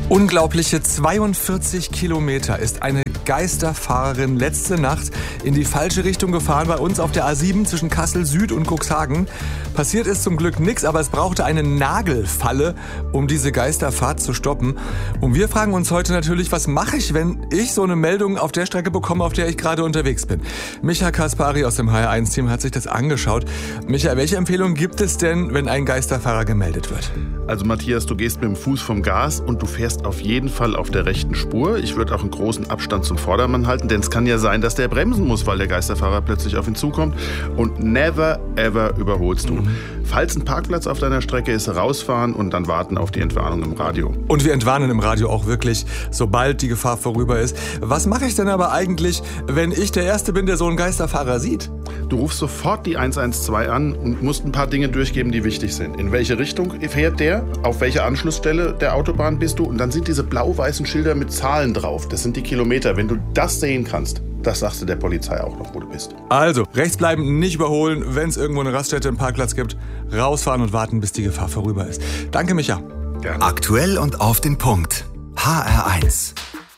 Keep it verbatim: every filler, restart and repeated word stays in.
Unglaubliche zweiundvierzig Kilometer ist eine Geisterfahrerin letzte Nacht in die falsche Richtung gefahren bei uns auf der A sieben zwischen Kassel Süd und Cuxhagen. Passiert ist zum Glück nichts, aber es brauchte eine Nagelfalle, um diese Geisterfahrt zu stoppen. Und wir fragen uns heute natürlich, was mache ich, wenn ich so eine Meldung auf der Strecke bekomme, auf der ich gerade unterwegs bin? Micha Kaspari aus dem H R eins Team hat sich das angeschaut. Micha, welche Empfehlung gibt es denn, wenn ein Geisterfahrer gemeldet wird? Also Matthias, du gehst mit dem Fuß vom Gas und du fährst auf jeden Fall auf der rechten Spur. Ich würde auch einen großen Abstand zum Vordermann halten, denn es kann ja sein, dass der bremsen muss, weil der Geisterfahrer plötzlich auf ihn zukommt. Und never ever überholst du. Mhm. Falls ein Parkplatz auf deiner Strecke ist, rausfahren und dann warten auf die Entwarnung im Radio. Und wir entwarnen im Radio auch wirklich, sobald die Gefahr vorüber ist. Was mache ich denn aber eigentlich, wenn ich der Erste bin, der so einen Geisterfahrer sieht? Du rufst sofort die eins eins zwei an und musst ein paar Dinge durchgeben, die wichtig sind. In welche Richtung fährt der? Auf welcher Anschlussstelle der Autobahn bist du? Und dann sind diese blau-weißen Schilder mit Zahlen drauf. Das sind die Kilometer. Wenn du das sehen kannst, das sagst du der Polizei auch noch, wo du bist. Also, rechts bleiben, nicht überholen. Wenn es irgendwo eine Raststätte, einen Parkplatz gibt, rausfahren und warten, bis die Gefahr vorüber ist. Danke, Micha. Gerne. Aktuell und auf den Punkt. H R eins.